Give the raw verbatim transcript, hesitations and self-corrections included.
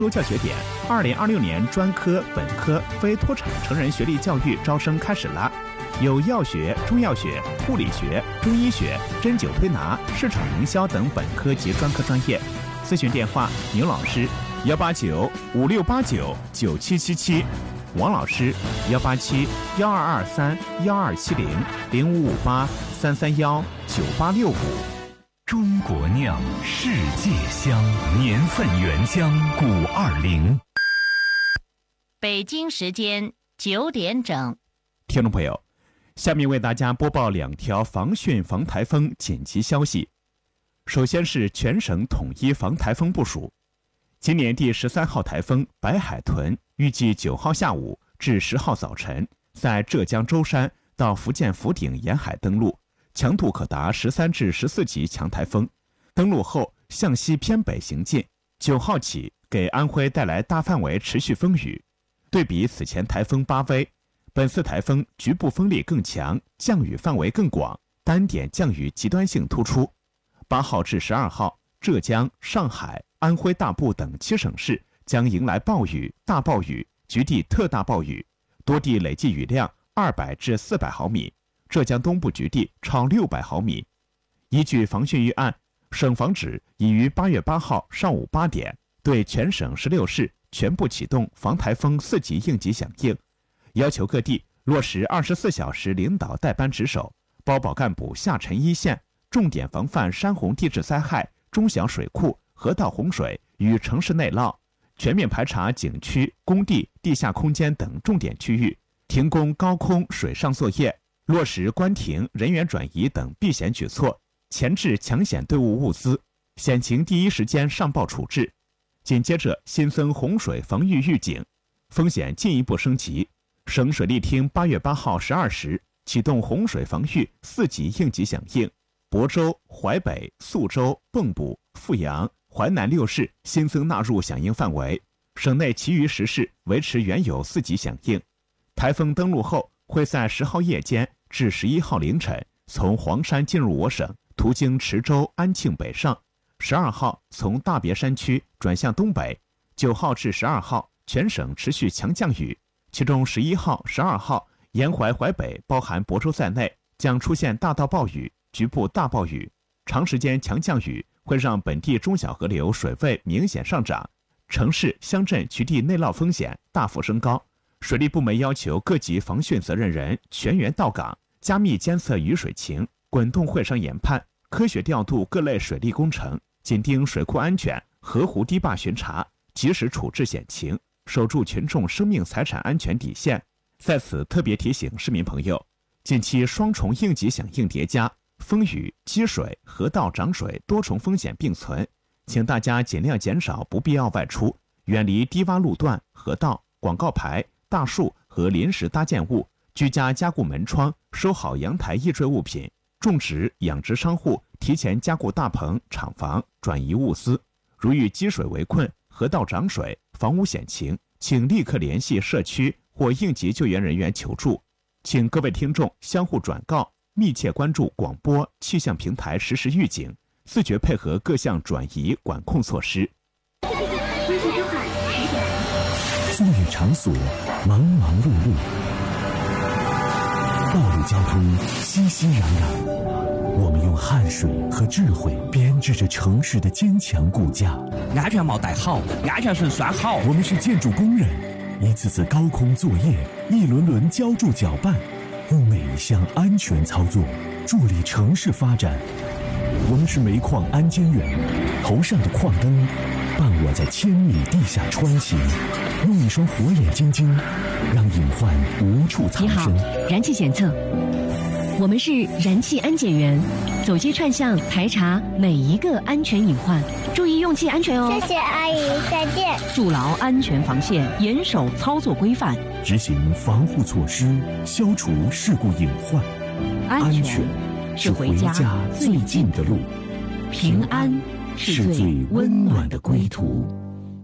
教学点，二零二六年专科、本科、非脱产成人学历教育招生开始了。有药学、中药学、护理学、中医学、针灸推拿、市场营销等本科及专科专业。咨询电话：牛老师幺八九五六八九九七七七，王老师幺八七幺二二三幺二七零零五五八三三幺九八六五。 中国酿，世界香，年份原浆古二零。 北京时间九点整。 听众朋友，下面为大家播报两条防汛防台风紧急消息。首先是全省统一防台风部署。今年第十三号台风白海豚预计九号下午至十号早晨在浙江舟山到福建福鼎沿海登陆，强度可达十三至十四级强台风。登陆后向西偏北行进，九号起给安徽带来大范围持续风雨。对比此前台风巴威，本次台风局部风力更强，降雨范围更广，单点降雨极端性突出。八号至十二号，浙江、上海、安徽大部等七省市将迎来暴雨、大暴雨、局地特大暴雨，多地累计雨量二百至四百毫米，浙江东部局地超六百毫米。依据防汛预案，省防指已于八月八号上午八点对全省十六市全部启动防台风四级应急响应，要求各地落实二十四小时领导带班值守，包保干部下沉一线，重点防范山洪地质灾害、中小水库、河道洪水与城市内涝，全面排查景区、工地、地下空间等重点区域，停工高空水上作业，落实关停、人员转移等避险举措，前置抢险队伍物资，险情第一时间上报处置。紧接着新增洪水防御预警，风险进一步升级。省水利厅八月八号十二时启动洪水防御四级应急响应，亳州、淮北、宿州、蚌埠、阜阳、淮南六市新增纳入响应范围，省内其余十市维持原有四级响应。台风登陆后会在十号夜间至十一号凌晨从黄山进入我省，途经池州、安庆北上。十二号从大别山区转向东北。九号至十二号全省持续强降雨，其中十一号、十二号沿淮淮北包含亳州在内将出现大到暴雨、局部大暴雨。长时间强降雨会让本地中小河流水位明显上涨，城市、乡镇局地内涝风险大幅升高。水利部门要求各级防汛责任人全员到岗，加密监测雨水情，滚动会商研判，科学调度各类水利工程，紧盯水库安全，河湖堤坝巡查，及时处置险情，守住群众生命财产安全底线。在此特别提醒市民朋友，近期双重应急响应叠加，风雨、积水、河道涨水多重风险并存，请大家尽量减少不必要外出，远离低洼路段、河道、广告牌、大树和临时搭建物，居家加固门窗，收好阳台易坠物品。种植、养殖商户提前加固大棚、厂房，转移物资。如遇积水围困、河道涨水、房屋险情，请立刻联系社区或应急救援人员求助。请各位听众相互转告，密切关注广播、气象平台实时预警，自觉配合各项转移管控措施。 作业场所忙忙碌碌，道路交通熙熙攘攘，我们用汗水和智慧编织着城市的坚强骨架。 安全帽戴好，安全绳拴好。 我们是建筑工人，一次次高空作业，一轮轮浇筑搅拌，用每一项安全操作助力城市发展。我们是煤矿安监员，头上的矿灯伴我在千米地下穿行，用一双火眼金睛让隐患无处藏身。 你好，燃气检测，我们是燃气安检员，走街串巷排查每一个安全隐患，注意用气安全哦。 谢谢阿姨，再见。 筑牢安全防线，严守操作规范， 执行防护措施，消除事故隐患。 安全是回家最近的路，平安是最温暖的归途。